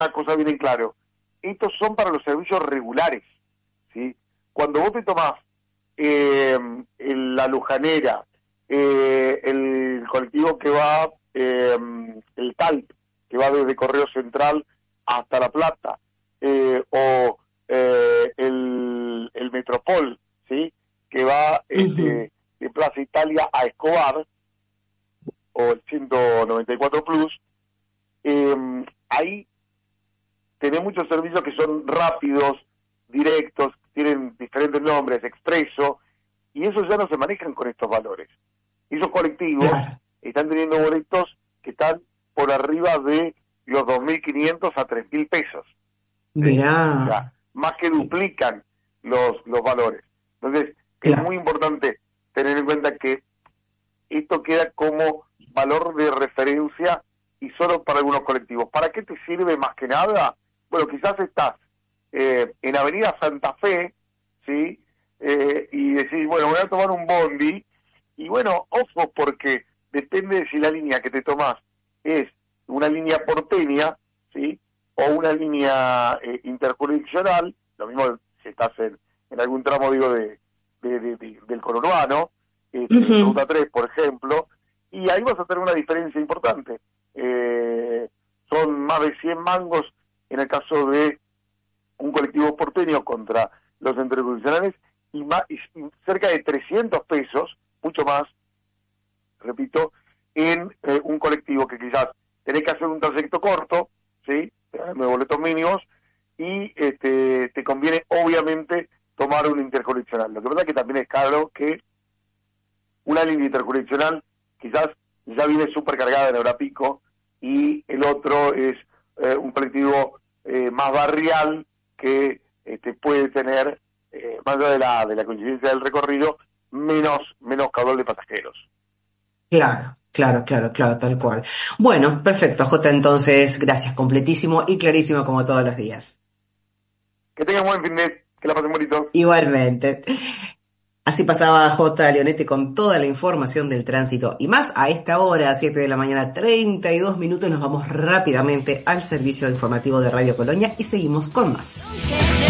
cosa bien en claro. Estos son para los servicios regulares, ¿sí? Cuando vos te tomás la Lujanera, el colectivo que va, el TALP, que va desde Correo Central hasta La Plata, o el Metropol, ¿sí? Que va de Plaza Italia a Escobar, o el 194 Plus, ahí tenés muchos servicios que son rápidos, directos, tienen diferentes nombres, expreso, y esos ya no se manejan con estos valores. Esos colectivos están teniendo boletos que están por arriba de los 2.500 a 3.000 pesos. Mirá. O sea, más que duplican los valores. Entonces, es muy importante tener en cuenta que esto queda como valor de referencia y solo para algunos colectivos. ¿Para qué te sirve más que nada? Bueno, quizás estás en Avenida Santa Fe, ¿sí? Y decís, bueno, voy a tomar un bondi, y bueno, ojo, porque depende de si la línea que te tomás es una línea porteña, ¿sí? O una línea interjurisdiccional, lo mismo si estás en algún tramo, digo, del conurbano, Ruta 3, por ejemplo, y ahí vas a tener una diferencia importante. Son más de 100 mangos en el caso de un colectivo porteño contra los interjurisdiccionales, y cerca de 300 pesos, mucho más, repito, en un colectivo que quizás tenés que hacer un trayecto corto, ¿sí? De boletos mínimos, y te conviene obviamente tomar un interjurisdiccional. Lo que pasa es que también es caro que una línea interjurisdiccional quizás ya viene súper cargada en hora pico, y el otro es un colectivo más barrial que puede tener, más allá de la coincidencia del recorrido, menos caudal de pasajeros. Claro, tal cual. Bueno, perfecto, Jota, entonces, gracias, completísimo y clarísimo como todos los días. Que tengan buen fin de, que la pasen bonito. Igualmente. Así pasaba J. Leonetti con toda la información del tránsito y más a esta hora, 7 de la mañana, 32 minutos. Nos vamos rápidamente al servicio informativo de Radio Colonia y seguimos con más.